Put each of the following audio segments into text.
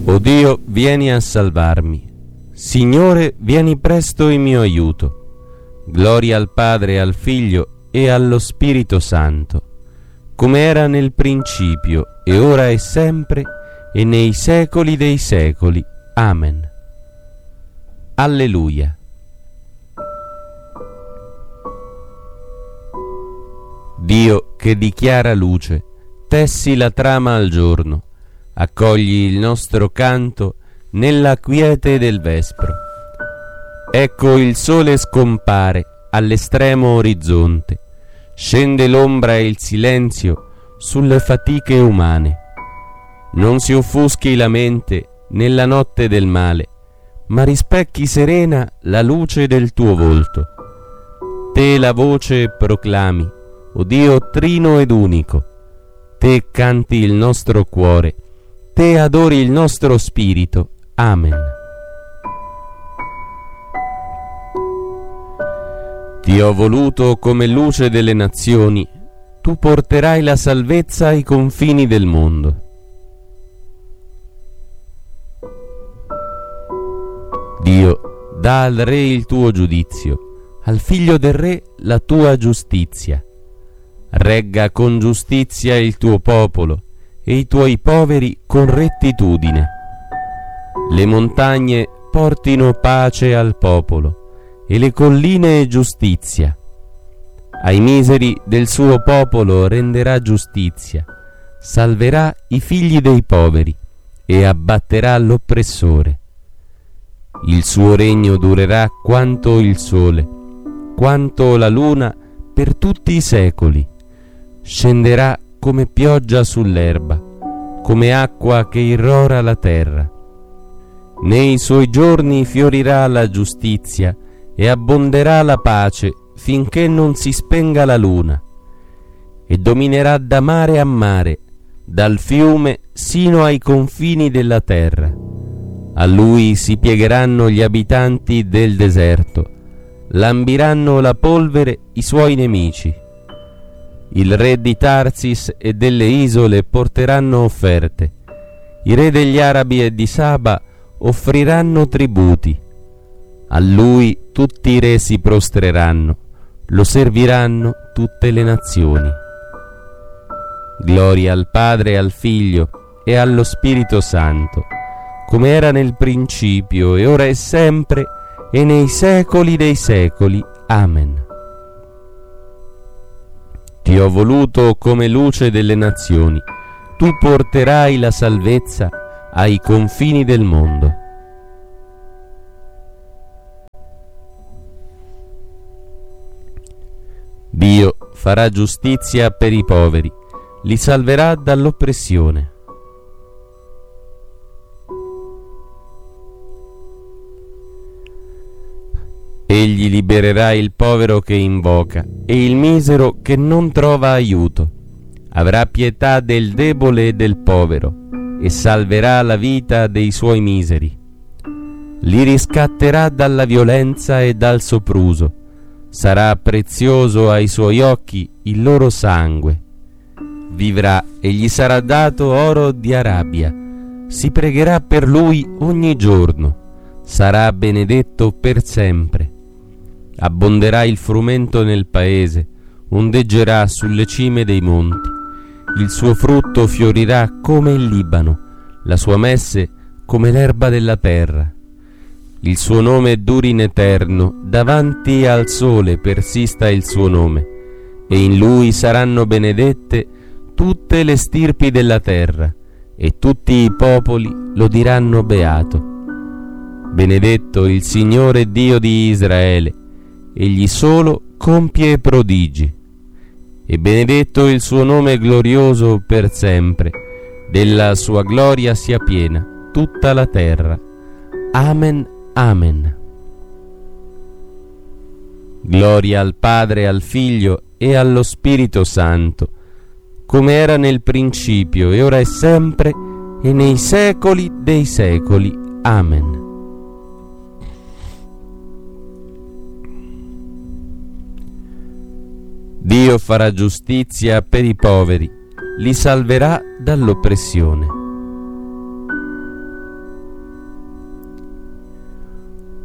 O Dio, vieni a salvarmi. Signore, vieni presto in mio aiuto. Gloria al Padre, al Figlio e allo Spirito Santo, come era nel principio, e ora e sempre, e nei secoli dei secoli. Amen. Alleluia. Dio, che dichiara luce, tessi la trama al giorno, accogli il nostro canto nella quiete del vespro. Ecco il sole scompare all'estremo orizzonte, scende l'ombra e il silenzio sulle fatiche umane. Non si offuschi la mente nella notte del male, ma rispecchi serena la luce del tuo volto. Te la voce proclami, o Dio trino ed unico. Te canti il nostro cuore, te adori il nostro spirito. Amen. Ti ho voluto come luce delle nazioni, tu porterai la salvezza ai confini del mondo. Dio, dà al Re il tuo giudizio, al Figlio del Re la tua giustizia. Regga con giustizia il tuo popolo e i tuoi poveri con rettitudine. Le montagne portino pace al popolo e le colline giustizia. Ai miseri del suo popolo renderà giustizia, salverà i figli dei poveri e abbatterà l'oppressore. Il suo regno durerà quanto il sole, quanto la luna per tutti i secoli. Scenderà come pioggia sull'erba, come acqua che irrora la terra. Nei suoi giorni fiorirà la giustizia e abbonderà la pace finché non si spenga la luna, e dominerà da mare a mare, dal fiume sino ai confini della terra. A lui si piegheranno gli abitanti del deserto, lambiranno la polvere i suoi nemici. Il re di Tarsis e delle isole porteranno offerte, i re degli Arabi e di Saba offriranno tributi. A lui tutti i re si prostreranno, lo serviranno tutte le nazioni. Gloria al Padre, al Figlio e allo Spirito Santo, come era nel principio, e ora e sempre, e nei secoli dei secoli. Amen. Ti ho voluto come luce delle nazioni, tu porterai la salvezza ai confini del mondo. Dio farà giustizia per i poveri, li salverà dall'oppressione. Egli libererà il povero che invoca e il misero che non trova aiuto. Avrà pietà del debole e del povero e salverà la vita dei suoi miseri. Li riscatterà dalla violenza e dal sopruso. Sarà prezioso ai suoi occhi il loro sangue. Vivrà e gli sarà dato oro di Arabia. Si pregherà per lui ogni giorno. Sarà benedetto per sempre. Abbonderà il frumento nel paese, ondeggerà sulle cime dei monti. Il suo frutto fiorirà come il Libano, la sua messe come l'erba della terra. Il suo nome duri in eterno, davanti al sole persista il suo nome, e in lui saranno benedette tutte le stirpi della terra, e tutti i popoli lo diranno beato. Benedetto il Signore Dio di Israele, egli solo compie prodigi, e benedetto il suo nome glorioso per sempre, della sua gloria sia piena tutta la terra. Amen, amen. Gloria al Padre, al Figlio e allo Spirito Santo, come era nel principio, e ora e sempre, e nei secoli dei secoli. Amen. Dio farà giustizia per i poveri, li salverà dall'oppressione.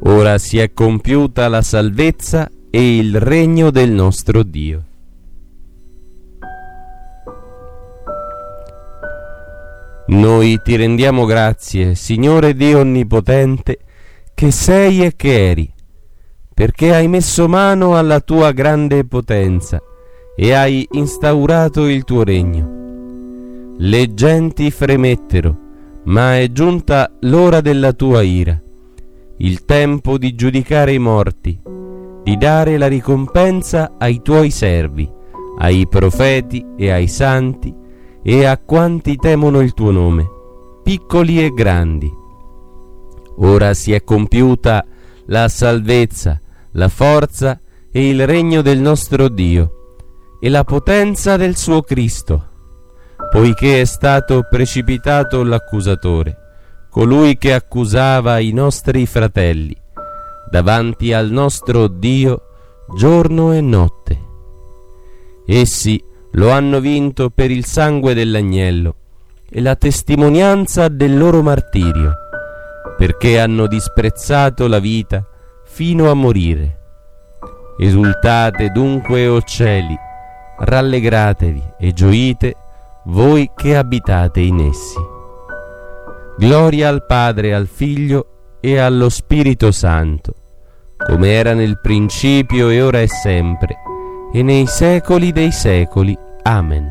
Ora si è compiuta la salvezza e il regno del nostro Dio. Noi ti rendiamo grazie, Signore Dio Onnipotente, che sei e che eri, perché hai messo mano alla tua grande potenza e hai instaurato il tuo regno. Le genti fremettero, ma è giunta l'ora della tua ira, il tempo di giudicare i morti, di dare la ricompensa ai tuoi servi, ai profeti e ai santi, e a quanti temono il tuo nome, piccoli e grandi. Ora si è compiuta la salvezza, la forza e il regno del nostro Dio e la potenza del suo Cristo, poiché è stato precipitato l'accusatore, colui che accusava i nostri fratelli, davanti al nostro Dio giorno e notte. Essi lo hanno vinto per il sangue dell'agnello e la testimonianza del loro martirio, perché hanno disprezzato la vita fino a morire. Esultate dunque, o cieli, rallegratevi e gioite, voi che abitate in essi. Gloria al Padre, al Figlio e allo Spirito Santo, come era nel principio e ora e sempre, e nei secoli dei secoli. Amen.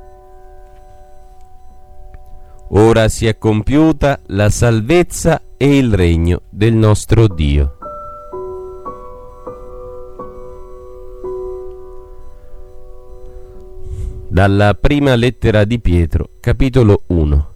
Ora si è compiuta la salvezza e il regno del nostro Dio. Dalla prima lettera di Pietro, capitolo 1.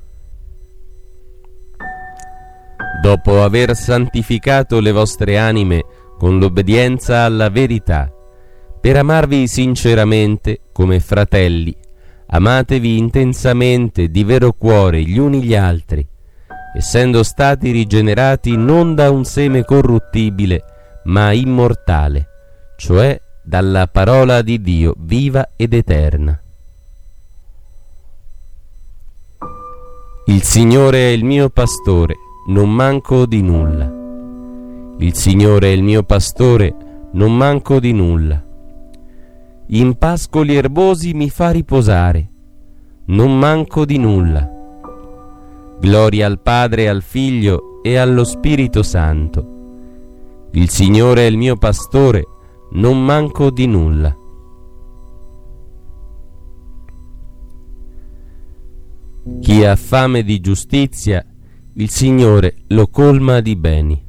Dopo aver santificato le vostre anime con l'obbedienza alla verità, per amarvi sinceramente come fratelli, amatevi intensamente di vero cuore gli uni gli altri, essendo stati rigenerati non da un seme corruttibile, ma immortale, cioè dalla parola di Dio viva ed eterna. Il Signore è il mio pastore, non manco di nulla. Il Signore è il mio pastore, non manco di nulla. In pascoli erbosi mi fa riposare, non manco di nulla. Gloria al Padre, al Figlio e allo Spirito Santo. Il Signore è il mio pastore, non manco di nulla. Chi ha fame di giustizia, il Signore lo colma di beni.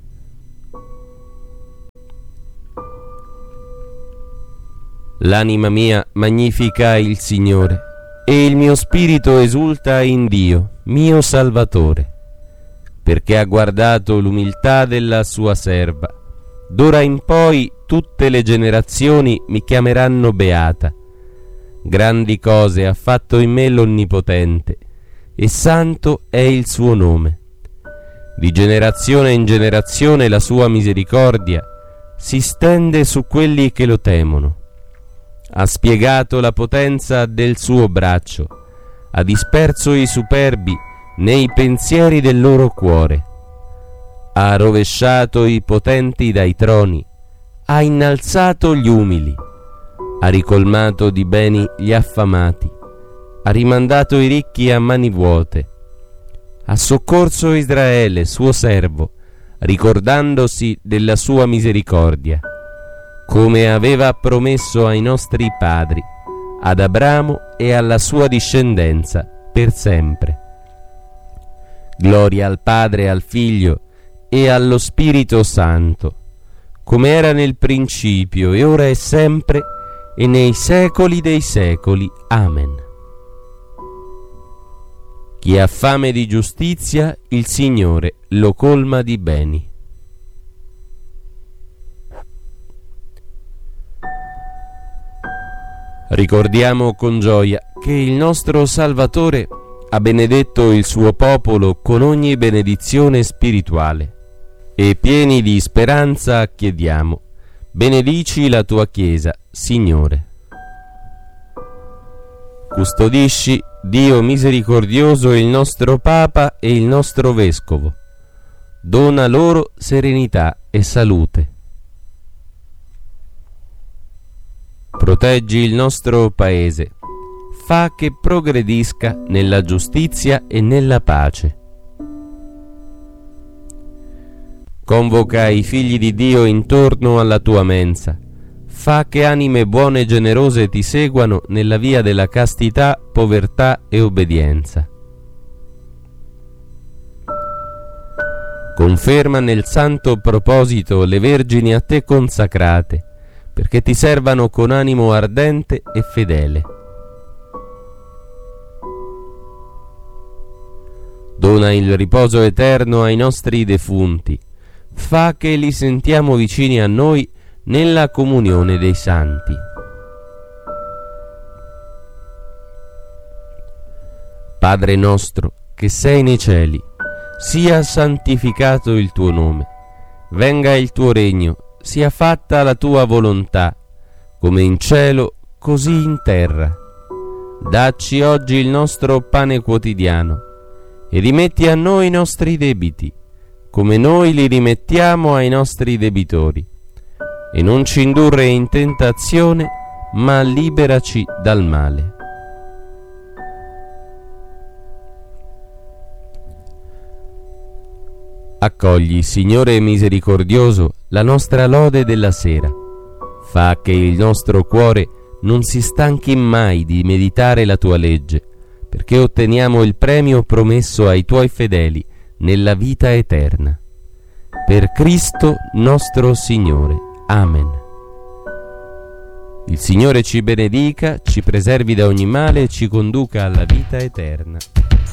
L'anima mia magnifica il Signore, e il mio spirito esulta in Dio, mio Salvatore, perché ha guardato l'umiltà della sua serva. D'ora in poi tutte le generazioni mi chiameranno beata. Grandi cose ha fatto in me l'Onnipotente, e santo è il suo nome. Di generazione in generazione la sua misericordia si stende su quelli che lo temono. Ha spiegato la potenza del suo braccio, ha disperso i superbi nei pensieri del loro cuore, ha rovesciato i potenti dai troni, ha innalzato gli umili, ha ricolmato di beni gli affamati, ha rimandato i ricchi a mani vuote, ha soccorso Israele, suo servo, ricordandosi della sua misericordia, come aveva promesso ai nostri padri, ad Abramo e alla sua discendenza per sempre. Gloria al Padre, al Figlio e allo Spirito Santo, come era nel principio e ora e sempre e nei secoli dei secoli. Amen. Chi ha fame di giustizia, il Signore lo colma di beni. Ricordiamo con gioia che il nostro Salvatore ha benedetto il suo popolo con ogni benedizione spirituale, e pieni di speranza chiediamo: benedici la tua Chiesa, Signore. Custodisci, Dio misericordioso, il nostro Papa e il nostro Vescovo. dona loro serenità e salute. Proteggi il nostro Paese, fa che progredisca nella giustizia e nella pace. Convoca i figli di Dio intorno alla tua mensa, fa che anime buone e generose ti seguano nella via della castità, povertà e obbedienza. Conferma nel santo proposito le vergini a te consacrate, perché ti servano con animo ardente e fedele. Dona il riposo eterno ai nostri defunti, fa che li sentiamo vicini a noi nella comunione dei santi. Padre nostro, che sei nei cieli, sia santificato il tuo nome, venga il tuo regno, sia fatta la tua volontà, come in cielo, così in terra. Dacci oggi il nostro pane quotidiano, e rimetti a noi i nostri debiti, come noi li rimettiamo ai nostri debitori. E non ci indurre in tentazione, ma liberaci dal male. Accogli, Signore misericordioso, la nostra lode della sera. Fa che il nostro cuore non si stanchi mai di meditare la tua legge, perché otteniamo il premio promesso ai tuoi fedeli nella vita eterna. Per Cristo nostro Signore. Amen. Il Signore ci benedica, ci preservi da ogni male e ci conduca alla vita eterna.